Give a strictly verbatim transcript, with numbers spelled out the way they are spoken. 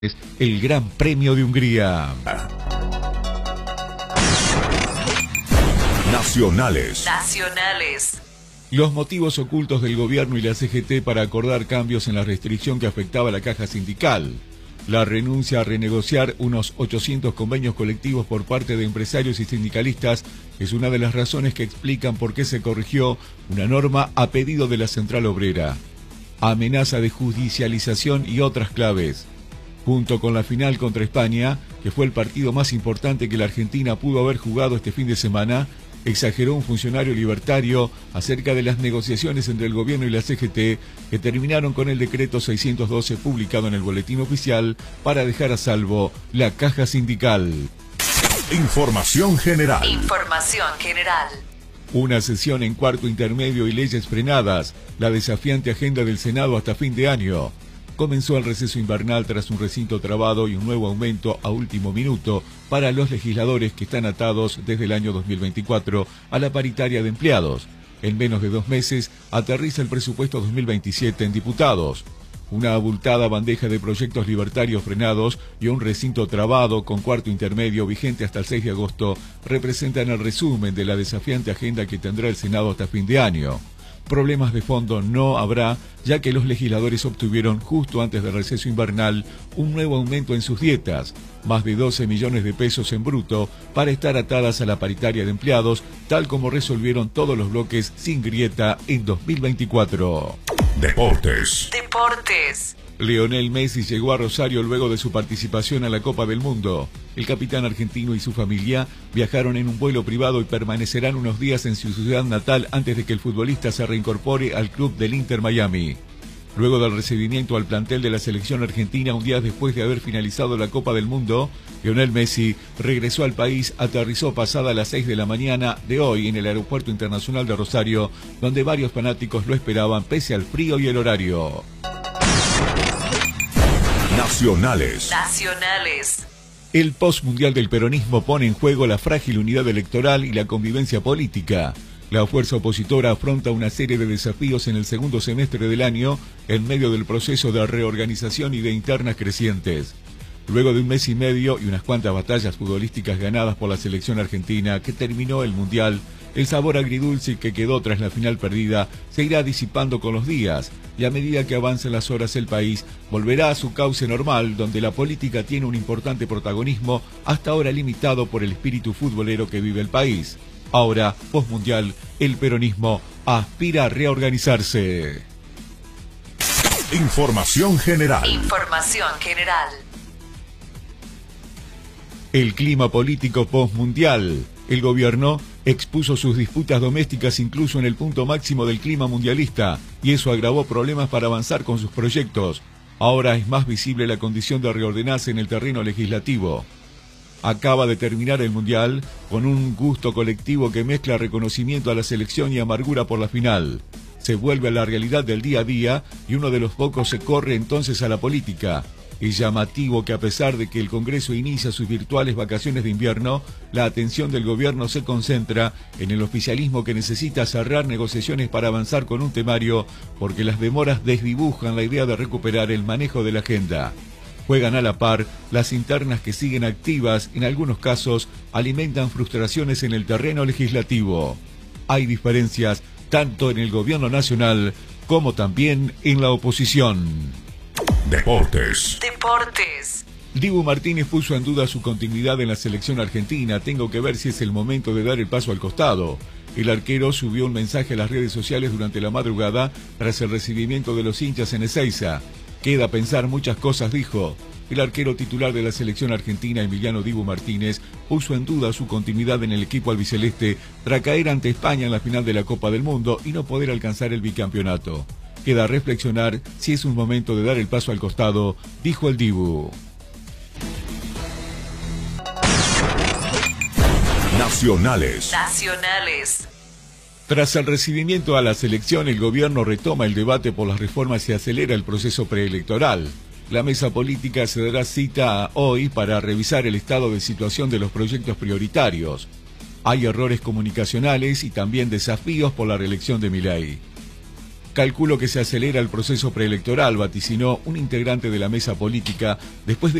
el Gran Premio de Hungría. Nacionales. Nacionales. Los motivos ocultos del gobierno y la C G T para acordar cambios en la restricción que afectaba a la caja sindical. La renuncia a renegociar unos ochocientos convenios colectivos por parte de empresarios y sindicalistas es una de las razones que explican por qué se corrigió una norma a pedido de la Central Obrera. Amenaza de judicialización y otras claves. Junto con la final contra España, que fue el partido más importante que la Argentina pudo haber jugado este fin de semana, exageró un funcionario libertario acerca de las negociaciones entre el gobierno y la C G T que terminaron con el decreto seiscientos doce publicado en el boletín oficial para dejar a salvo la caja sindical. Información general. Información general. Una sesión en cuarto intermedio y leyes frenadas, la desafiante agenda del Senado hasta fin de año. Comenzó el receso invernal tras un recinto trabado y un nuevo aumento a último minuto para los legisladores que están atados desde el año dos mil veinticuatro a la paritaria de empleados. En menos de dos meses aterriza el presupuesto dos mil veintisiete en diputados. Una abultada bandeja de proyectos libertarios frenados y un recinto trabado con cuarto intermedio vigente hasta el seis de agosto representan el resumen de la desafiante agenda que tendrá el Senado hasta fin de año. Problemas de fondo no habrá, ya que los legisladores obtuvieron justo antes del receso invernal un nuevo aumento en sus dietas, más de doce millones de pesos en bruto, para estar atadas a la paritaria de empleados, tal como resolvieron todos los bloques sin grieta en dos mil veinticuatro. Deportes. Deportes. Lionel Messi llegó a Rosario luego de su participación a la Copa del Mundo. El capitán argentino y su familia viajaron en un vuelo privado y permanecerán unos días en su ciudad natal antes de que el futbolista se reincorpore al club del Inter Miami. Luego del recibimiento al plantel de la selección argentina un día después de haber finalizado la Copa del Mundo, Lionel Messi regresó al país, aterrizó pasada las seis de la mañana de hoy en el Aeropuerto Internacional de Rosario, donde varios fanáticos lo esperaban pese al frío y el horario. Nacionales. Nacionales. El postmundial del peronismo pone en juego la frágil unidad electoral y la convivencia política. La fuerza opositora afronta una serie de desafíos en el segundo semestre del año en medio del proceso de reorganización y de internas crecientes. Luego de un mes y medio y unas cuantas batallas futbolísticas ganadas por la selección argentina que terminó el mundial, el sabor agridulce que quedó tras la final perdida se irá disipando con los días, y a medida que avancen las horas el país volverá a su cauce normal, donde la política tiene un importante protagonismo, hasta ahora limitado por el espíritu futbolero que vive el país. Ahora, postmundial, el peronismo aspira a reorganizarse. Información general. Información general. El clima político postmundial. El gobierno expuso sus disputas domésticas incluso en el punto máximo del clima mundialista, y eso agravó problemas para avanzar con sus proyectos. Ahora es más visible la condición de reordenarse en el terreno legislativo. Acaba de terminar el Mundial con un gusto colectivo que mezcla reconocimiento a la selección y amargura por la final. Se vuelve a la realidad del día a día y uno de los pocos se corre entonces a la política. Es llamativo que a pesar de que el Congreso inicia sus virtuales vacaciones de invierno, la atención del gobierno se concentra en el oficialismo que necesita cerrar negociaciones para avanzar con un temario, porque las demoras desdibujan la idea de recuperar el manejo de la agenda. Juegan a la par las internas que siguen activas, en algunos casos alimentan frustraciones en el terreno legislativo. Hay diferencias tanto en el gobierno nacional como también en la oposición. Deportes. Deportes. Dibu Martínez puso en duda su continuidad en la selección argentina. Tengo que ver si es el momento de dar el paso al costado. El arquero subió un mensaje a las redes sociales durante la madrugada tras el recibimiento de los hinchas en Ezeiza. Queda a pensar muchas cosas, dijo. El arquero titular de la selección argentina, Emiliano Dibu Martínez, puso en duda su continuidad en el equipo albiceleste tras caer ante España en la final de la Copa del Mundo y no poder alcanzar el bicampeonato. Queda a reflexionar si es un momento de dar el paso al costado, dijo el Dibu. Nacionales. Nacionales. Tras el recibimiento a la selección, el gobierno retoma el debate por las reformas y acelera el proceso preelectoral. La mesa política se dará cita hoy para revisar el estado de situación de los proyectos prioritarios. Hay errores comunicacionales y también desafíos por la reelección de Milei. Calculo que se acelera el proceso preelectoral, vaticinó un integrante de la mesa política después de